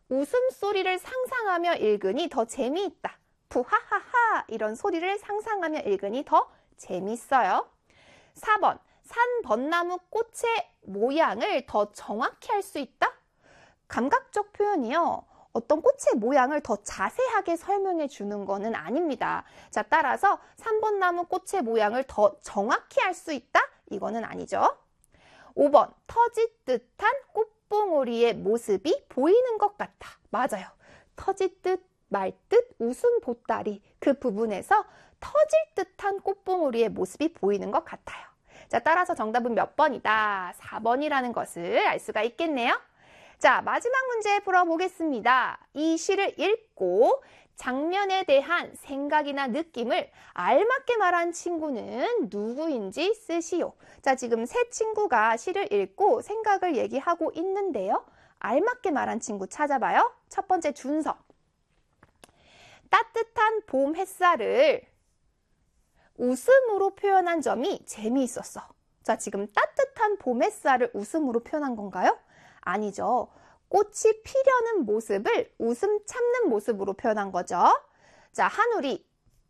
웃음소리를 상상하며 읽으니 더 재미있다. 푸하하하 이런 소리를 상상하며 읽으니 더 재미있어요. 4번, 산 벚나무 꽃의 모양을 더 정확히 할 수 있다? 감각적 표현이요. 어떤 꽃의 모양을 더 자세하게 설명해 주는 것은 아닙니다. 자, 따라서 3번 나무 꽃의 모양을 더 정확히 할 수 있다? 이거는 아니죠. 5번, 터지듯한 꽃봉오리의 모습이 보이는 것 같아. 맞아요. 터지듯 말듯 웃음 보따리 그 부분에서 터질 듯한 꽃봉오리의 모습이 보이는 것 같아요. 자, 따라서 정답은 몇 번이다? 4번이라는 것을 알 수가 있겠네요. 자, 마지막 문제 풀어보겠습니다. 이 시를 읽고 장면에 대한 생각이나 느낌을 알맞게 말한 친구는 누구인지 쓰시오. 자, 지금 세 친구가 시를 읽고 생각을 얘기하고 있는데요. 알맞게 말한 친구 찾아봐요. 첫 번째 준서. 따뜻한 봄 햇살을 웃음으로 표현한 점이 재미있었어. 자, 지금 따뜻한 봄 햇살을 웃음으로 표현한 건가요? 아니죠. 꽃이 피려는 모습을 웃음 참는 모습으로 표현한 거죠. 자, 한울이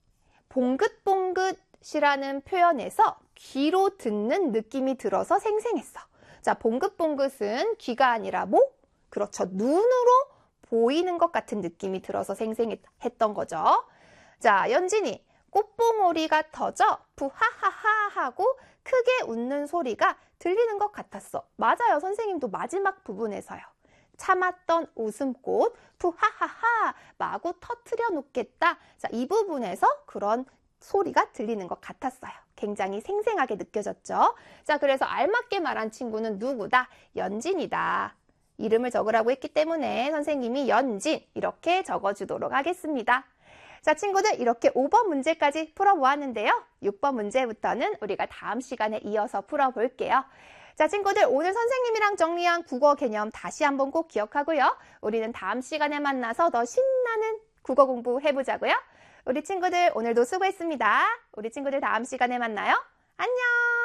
봉긋봉긋이라는 표현에서 귀로 듣는 느낌이 들어서 생생했어. 자, 봉긋봉긋은 귀가 아니라 뭐? 그렇죠. 눈으로 보이는 것 같은 느낌이 들어서 생생했던 거죠. 자, 연진이 꽃봉오리가 터져 부하하하 하고 크게 웃는 소리가 들리는 것 같았어. 맞아요. 선생님도 마지막 부분에서요. 참았던 웃음꽃 부하하하 마구 터트려 놓겠다. 자, 이 부분에서 그런 소리가 들리는 것 같았어요. 굉장히 생생하게 느껴졌죠. 자, 그래서 알맞게 말한 친구는 누구다? 연진이다. 이름을 적으라고 했기 때문에 선생님이 연진 이렇게 적어주도록 하겠습니다. 자, 친구들 이렇게 5번 문제까지 풀어보았는데요. 6번 문제부터는 우리가 다음 시간에 이어서 풀어볼게요. 자, 친구들 오늘 선생님이랑 정리한 국어 개념 다시 한번 꼭 기억하고요. 우리는 다음 시간에 만나서 더 신나는 국어 공부 해보자고요. 우리 친구들 오늘도 수고했습니다. 우리 친구들 다음 시간에 만나요. 안녕!